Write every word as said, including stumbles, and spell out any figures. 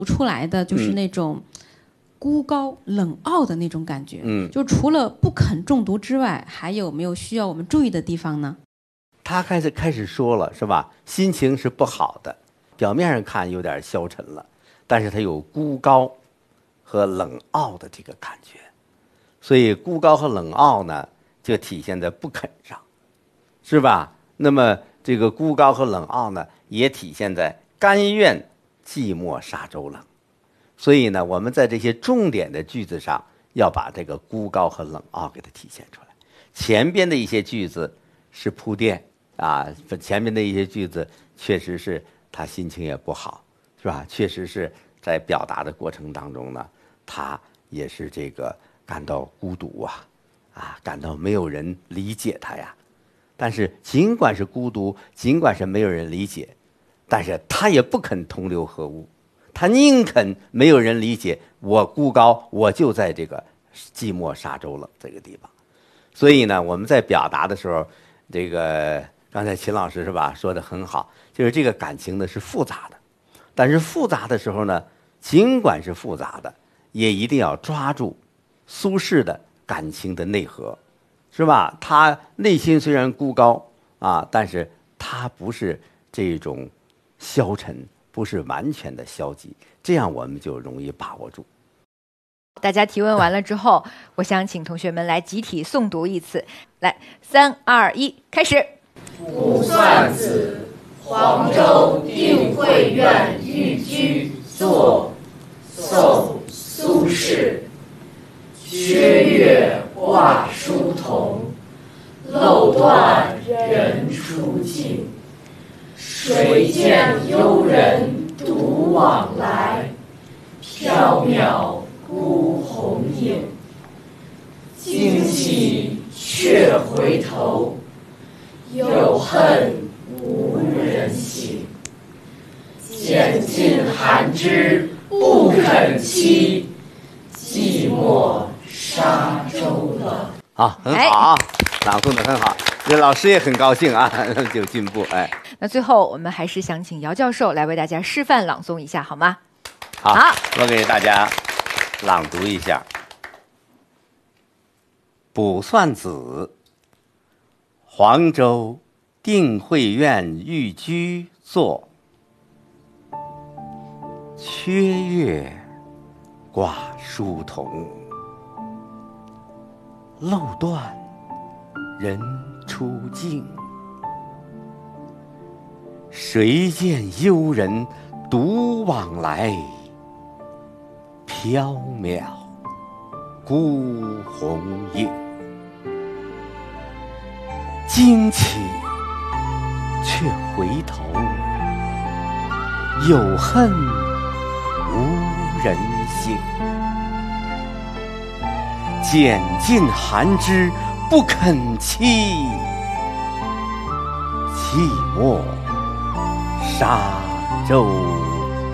出来的就是那种孤高冷傲的那种感觉。 嗯， 就除了不肯中毒之外，还有没有需要我们注意的地方呢？ 他开始开始说了，是吧？心情是不好的，表面上看有点消沉了，但是他有孤高和冷傲的这个感觉，所以孤高和冷傲呢，就体现在不肯上，是吧？那么这个孤高和冷傲呢，也体现在甘愿寂寞沙洲冷。所以呢，我们在这些重点的句子上，要把这个孤高和冷傲给它体现出来。前边的一些句子是铺垫啊，前面的一些句子确实是他心情也不好，是吧？确实是在表达的过程当中呢，他也是这个感到孤独啊，啊，感到没有人理解他呀。但是尽管是孤独，尽管是没有人理解，但是他也不肯同流合污，他宁肯没有人理解我孤高，我就在这个寂寞沙洲冷这个地方。所以呢，我们在表达的时候，这个刚才秦老师是吧说的很好，就是这个感情呢是复杂的，但是复杂的时候呢，尽管是复杂的，也一定要抓住苏轼的感情的内核，是吧？他内心虽然孤高啊，但是他不是这种消沉，不是完全的消极，这样我们就容易把握住。 大家提问完了之后，我想请同学们来集体诵读一次。来，三二一，开始。 卜算子，黄州定慧院寓居作。宋·苏轼。缺月挂书童，漏断人初静。谁见幽人独往来，缥缈孤鸿影。惊起却回头，有恨无人省。拣尽寒枝不肯栖，寂寞沙洲冷。 好，很好啊，朗诵的很好，这老师也很高兴啊，有进步。哎， 那最后我们还是想请姚教授来为大家示范朗诵一下，好吗？ 好， 好， 我给大家朗读一下。卜算子，黄州定慧院寓居作。缺月挂书童，漏断人初静。谁见幽人独往来，缥缈孤鸿影。惊起却回头，有恨无人省。拣尽寒枝不肯栖，寂寞沙洲